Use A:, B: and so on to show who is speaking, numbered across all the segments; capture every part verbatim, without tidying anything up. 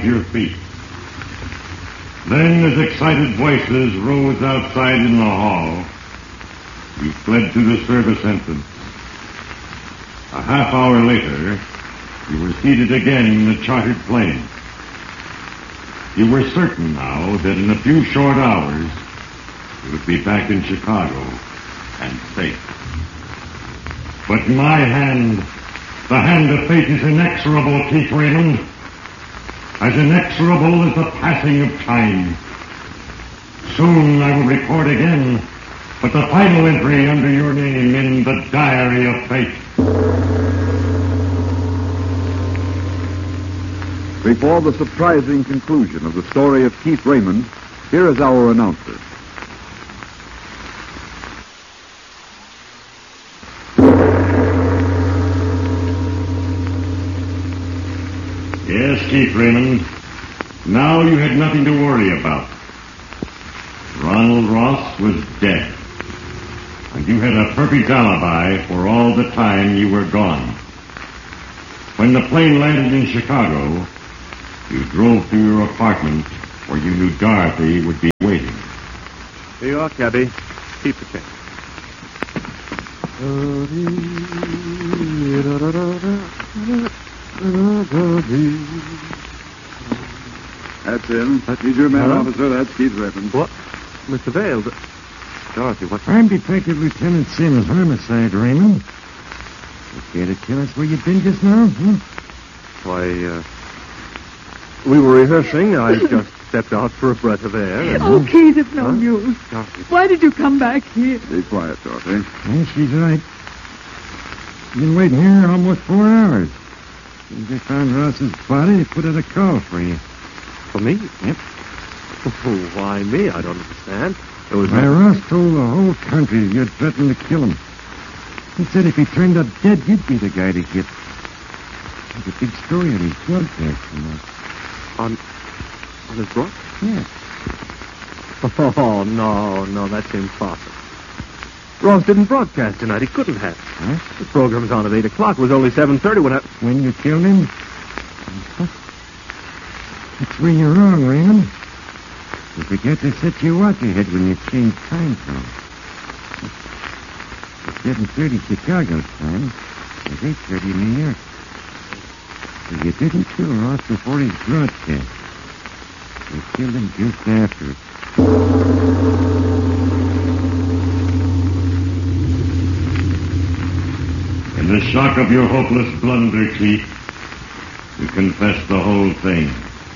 A: to your feet. Then, as excited voices rose outside in the hall, you fled to the service entrance. A half hour later, you were seated again in the chartered plane. You were certain now that in a few short hours, you would be back in Chicago and safe. But my hand, the hand of fate, is inexorable, Keith Raymond. As inexorable as the passing of time. Soon I will report again, but the final entry under your name in the Diary of Fate.
B: Before the surprising conclusion of the story of Keith Raymond, here is our announcer.
A: Yes, Keith Raymond. Now you had nothing to worry about. Ronald Ross was dead. And you had a perfect alibi for all the time you were gone. When the plane landed in Chicago, you drove to your apartment where you knew Dorothy would be waiting.
C: Here you are, cabby. Keep the change.
B: That's him. He's your man,
C: Hello?
B: officer. That's Keith Raymond.
C: What? Mister Vale, but... Dorothy, what...
A: I'm Detective Lieutenant Sims Homicide, Raymond. You care to tell us where you've been just now? Hmm?
C: Why, uh... we were rehearsing. I just stepped out for a breath of air. And...
D: Oh, Keith, it's no
C: Huh?
D: use.
C: Dorothy.
D: Why did you come back here?
B: Be quiet, Dorothy.
A: Yes, she's right. You've been waiting here almost four hours. Since they found Ross's body, they put out a call for you.
C: For me?
A: Yep.
C: Oh, why me? I don't understand. It was...
A: Why, Ross told the whole country you'd threatened to kill him. He said if he turned up dead, you'd be the guy to get. There's a big story on his broadcast, you know.
C: On... on his block?
A: Yes.
C: Oh, no, no, that's impossible. Ross didn't broadcast tonight. He couldn't have.
A: Huh?
C: The program's on at eight o'clock. It was only seven thirty when I...
A: When you killed him? That's where you're wrong, Raymond. You forget to set your watch ahead when you change time zone. It's seven thirty Chicago time. It's eight thirty New York. So you didn't kill Ross before his broadcast. You killed him just after it. In the shock of your hopeless blunder, Keith, you confess the whole thing.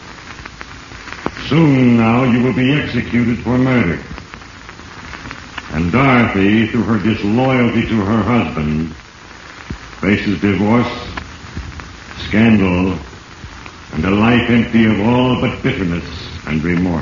A: Soon now you will be executed for murder. And Dorothy, through her disloyalty to her husband, faces divorce, scandal, and a life empty of all but bitterness and remorse.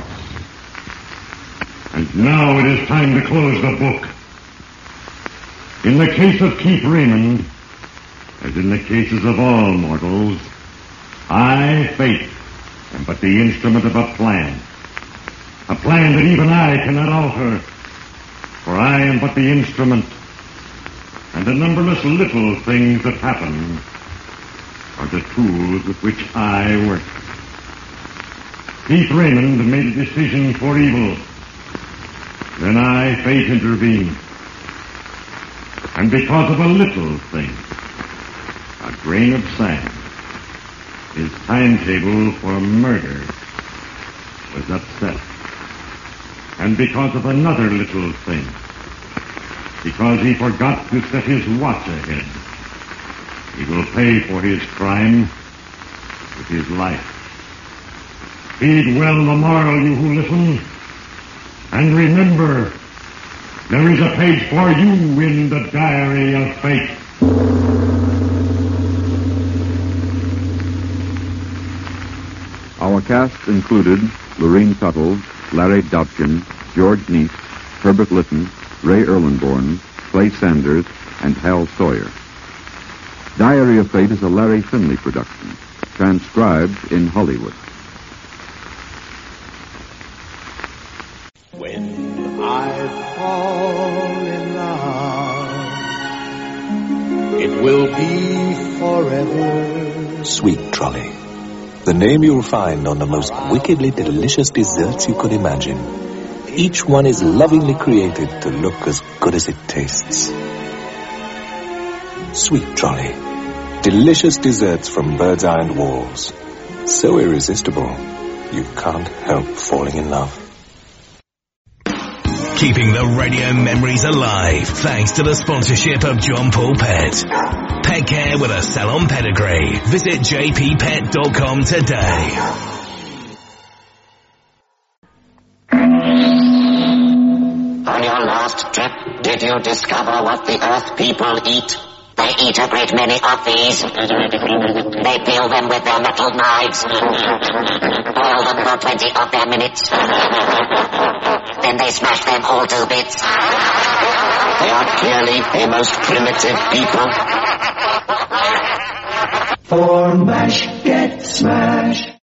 A: And now it is time to close the book. In the case of Keith Raymond, as in the cases of all mortals, I, Fate, am but the instrument of a plan. A plan that even I cannot alter, for I am but the instrument, and the numberless little things that happen are the tools with which I work. Keith Raymond made a decision for evil. Then I, Fate, intervened. And because of a little thing, a grain of sand, his timetable for murder was upset. And because of another little thing, because he forgot to set his watch ahead, he will pay for his crime with his life. Heed well the moral, you who listen, and remember, there is a page for you in the Diary of Fate.
B: Our cast included Lorene Tuttle, Larry Dobkin, George Neese, Herbert Litton, Ray Erlenborn, Clay Sanders, and Hal Sawyer. Diary of Fate is a Larry Finley production, transcribed in Hollywood.
E: When I fall in love, it will be forever.
F: Sweet Trolley,
D: the name you'll find on the most wickedly delicious desserts you could imagine. Each one is lovingly created to look as good as it tastes. Sweet Trolley. Delicious desserts from Bird's Eye and Walls. So irresistible, you can't help falling in love.
F: Keeping the radio memories alive thanks to the sponsorship of John Paul Pet. Pet care with a salon pedigree. Visit j p pet dot com today.
G: On your last trip, did you discover what the Earth people eat? They eat a great many of these. They peel them with their metal knives. Boil them for twenty of their minutes. Then they smash them all to bits. They are clearly a most primitive people.
E: For mash, get smash.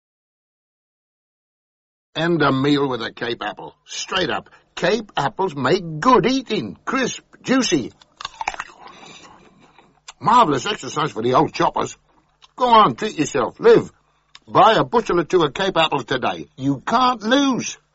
H: And a meal with a Cape apple. Straight up. Cape apples make good eating. Crisp, juicy. Marvellous exercise for the old choppers. Go on, treat yourself. Live. Buy a bushel or two of Cape apples today. You can't lose.